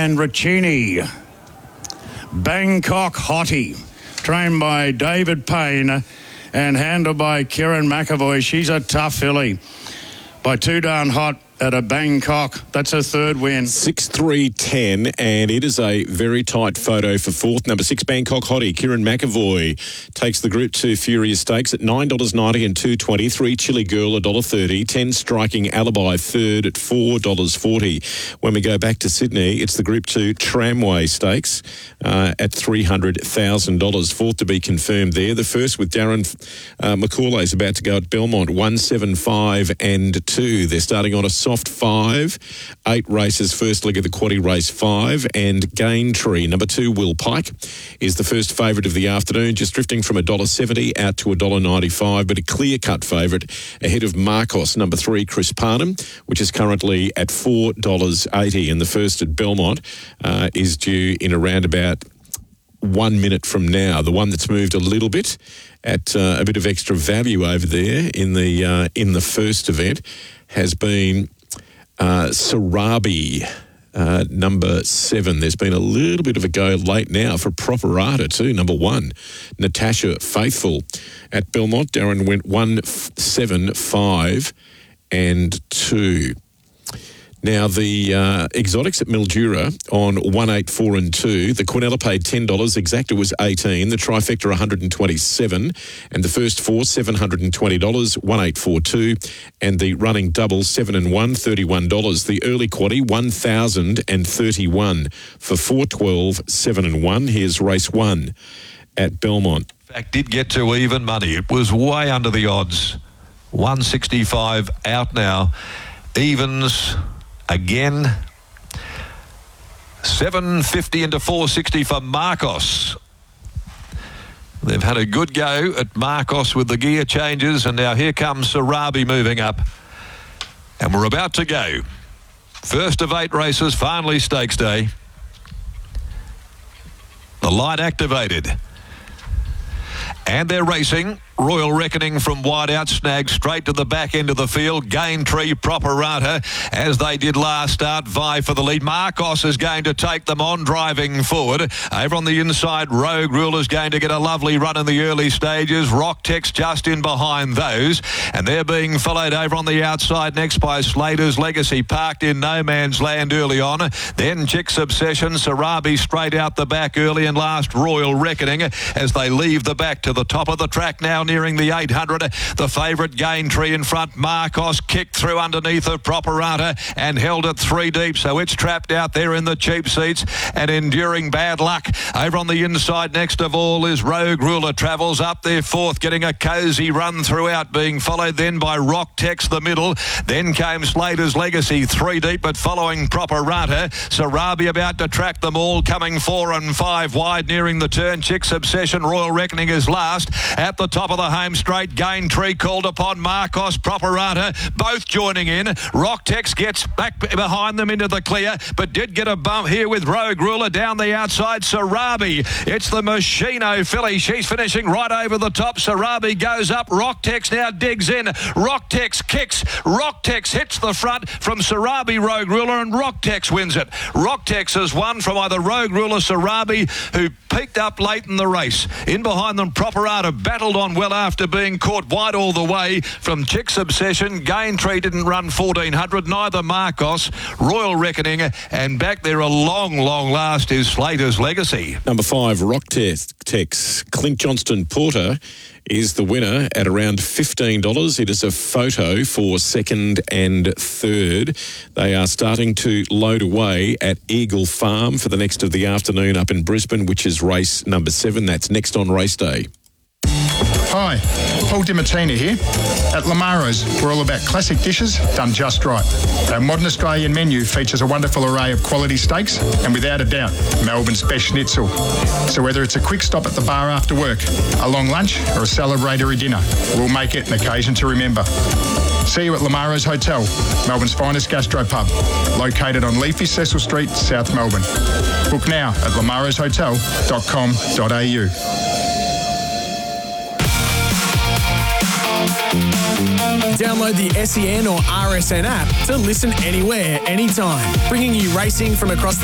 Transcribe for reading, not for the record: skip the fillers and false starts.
and Riccini. Bangkok Hottie, trained by David Payne and handled by Kieran McAvoy. She's a tough filly. By 2 down hot at a Bangkok. That's her third win. 6-3-10, and it is a very tight photo for fourth. Number 6, Bangkok Hottie. Kieran McAvoy takes the Group 2 Furious Stakes at $9.90 and $2.20. 3 Chili Girl, $1.30. 10 Striking Alibi, third at $4.40. When we go back to Sydney, it's the Group 2 Tramway Stakes at $300,000. Fourth to be confirmed there. The first with Darren McCauley is about to go at Belmont, 175 and 2. They're starting on a soft 5, 8 races, first leg of the quaddie race 5, and Gaintree. Number 2, Will Pike, is the first favourite of the afternoon, just drifting from $1.70 out to $1.95, but a clear-cut favourite ahead of Marcos. Number 3, Chris Parnham, which is currently at $4.80, and the first at Belmont is due in around about 1 minute from now. The one that's moved a little bit at a bit of extra value over there in the first event has been Sarabi, number 7. There's been a little bit of a go late now for Properata too. Number 1, Natasha Faithful at Belmont. Darren went 1-7-5 and 2. Now, the exotics at Mildura on 184 and 2. The Quinella paid $10. Exacta was $18. The trifecta $127. And the first 4, $720. 1842. And the running double 7 and 1, $31. The early quaddie $1,031 for 412, 7 and 1. Here's race 1 at Belmont. In fact, did get to even money. It was way under the odds. 165 out now. Evens again. 750 into 460 for Marcos. They've had a good go at Marcos with the gear changes, and now here comes Sarabi moving up. And we're about to go. First of 8 races, finally stakes day. The light activated. And they're racing. Royal Reckoning from wide out, snagged straight to the back end of the field. Gaintree, Properata, as they did last start, vie for the lead. Marcos is going to take them on, driving forward. Over on the inside, Rogue Rule is going to get a lovely run in the early stages. Rocktex just in behind those. And they're being followed over on the outside next by Slater's Legacy, parked in no man's land early on. Then Chick's Obsession, Sarabi straight out the back early, and last Royal Reckoning as they leave the back to the top of the track now, nearing the 800. The favourite Gaintree in front. Marcos kicked through underneath of Properata and held it 3 deep, so it's trapped out there in the cheap seats and enduring bad luck. Over on the inside next of all is Rogue Ruler, travels up there fourth, getting a cosy run throughout, being followed then by Rocktex the middle. Then came Slater's Legacy 3 deep, but following Properata. Sarabi about to track them all, coming 4 and 5 wide, nearing the turn. Chick's Obsession, Royal Reckoning is last. At the top of the home straight, Gaintree called upon. Marcos, Properata, both joining in. Rocktex gets back behind them into the clear, but did get a bump here with Rogue Ruler down the outside. Sarabi, it's the Machino filly. She's finishing right over the top. Sarabi goes up. Rocktex now digs in. Rocktex kicks. Rocktex hits the front from Sarabi, Rogue Ruler, and Rocktex wins it. Rocktex has won from either Rogue Ruler, Sarabi, who peaked up late in the race. In behind them, Properata battled on well after being caught wide all the way from Chick's Obsession. Gaintree didn't run 1400, neither Marcos. Royal Reckoning, and back there a long last is Slater's Legacy. Number 5, Rocktex. Clint Johnston Porter is the winner at around $15. It is a photo for second and third. They are starting to load away at Eagle Farm for the next of the afternoon up in Brisbane, which is race number 7. That's next on race day. Hi, Paul DiMartino here. At Lamaro's, we're all about classic dishes done just right. Our modern Australian menu features a wonderful array of quality steaks and, without a doubt, Melbourne's best schnitzel. So whether it's a quick stop at the bar after work, a long lunch or a celebratory dinner, we'll make it an occasion to remember. See you at Lamaro's Hotel, Melbourne's finest gastropub, located on Leafy Cecil Street, South Melbourne. Book now at lamaroshotel.com.au. Download the SEN or RSN app to listen anywhere, anytime, bringing you racing from across the